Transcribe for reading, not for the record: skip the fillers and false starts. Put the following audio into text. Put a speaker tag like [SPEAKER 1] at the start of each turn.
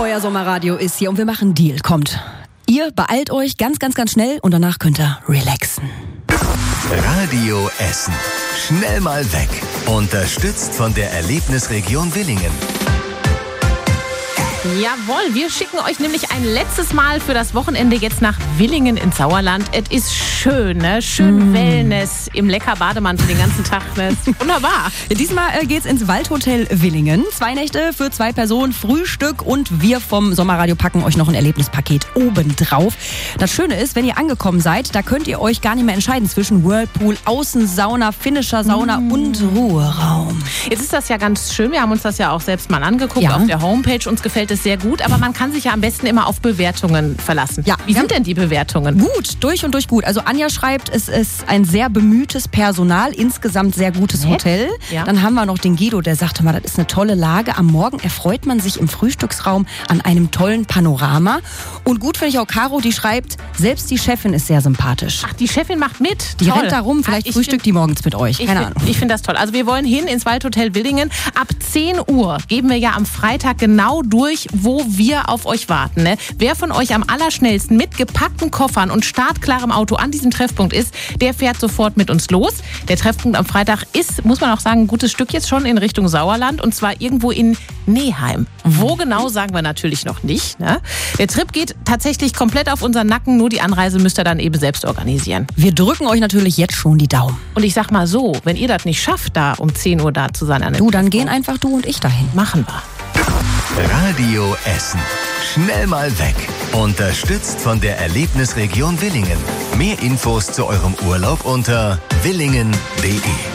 [SPEAKER 1] Euer Sommerradio ist hier und wir machen einen Deal. Kommt. Ihr beeilt euch ganz schnell und danach könnt ihr relaxen.
[SPEAKER 2] Radio Essen. Schnell mal weg. Unterstützt von der Erlebnisregion Willingen.
[SPEAKER 3] Jawohl, wir schicken euch nämlich ein letztes Mal für das Wochenende jetzt nach Willingen ins Sauerland. Es ist schön, ne? Schön Wellness im lecker Bademantel den ganzen Tag. Ne? Wunderbar.
[SPEAKER 1] Diesmal geht's ins Waldhotel Willingen. 2 Nächte für 2 Personen, Frühstück und wir vom Sommerradio packen euch noch ein Erlebnispaket obendrauf. Das Schöne ist, wenn ihr angekommen seid, da könnt ihr euch gar nicht mehr entscheiden zwischen Whirlpool, Außensauna, finnischer Sauna und Ruheraum.
[SPEAKER 3] Jetzt ist das ja ganz schön. Wir haben uns das ja auch selbst mal angeguckt auf der Homepage. Uns gefällt es sehr gut, aber man kann sich ja am besten immer auf Bewertungen verlassen.
[SPEAKER 1] Ja.
[SPEAKER 3] Wie sind denn die Bewertungen?
[SPEAKER 1] Gut, durch und durch gut. Also Anja schreibt, es ist ein sehr bemühtes Personal, insgesamt sehr gutes Hotel.
[SPEAKER 3] Ja.
[SPEAKER 1] Dann haben wir noch den Guido, der sagte mal, das ist eine tolle Lage. Am Morgen erfreut man sich im Frühstücksraum an einem tollen Panorama. Und gut finde ich auch Caro, die schreibt, selbst die Chefin ist sehr sympathisch.
[SPEAKER 3] Ach, die Chefin macht mit?
[SPEAKER 1] Die
[SPEAKER 3] Toll.
[SPEAKER 1] rennt da rum, vielleicht frühstückt die morgens mit euch. Keine Ahnung.
[SPEAKER 3] Ich finde das toll. Also wir wollen hin ins Waldhotel Willingen. Ab 10 Uhr geben wir ja am Freitag genau durch, wo wir auf euch warten. Ne? Wer von euch am allerschnellsten mit gepackten Koffern und startklarem Auto an diesem Treffpunkt ist, der fährt sofort mit uns los. Der Treffpunkt am Freitag ist, muss man auch sagen, ein gutes Stück jetzt schon in Richtung Sauerland und zwar irgendwo in Neheim. Wo genau, sagen wir natürlich noch nicht. Ne? Der Trip geht tatsächlich komplett auf unseren Nacken, nur die Anreise müsst ihr dann eben selbst organisieren.
[SPEAKER 1] Wir drücken euch natürlich jetzt schon die Daumen.
[SPEAKER 3] Und ich sag mal so, wenn ihr das nicht schafft, da um 10 Uhr da zu sein an dem
[SPEAKER 1] Du, dann gehen einfach du und ich dahin.
[SPEAKER 3] Machen wir.
[SPEAKER 2] Radio Essen. Schnell mal weg. Unterstützt von der Erlebnisregion Willingen. Mehr Infos zu eurem Urlaub unter willingen.de.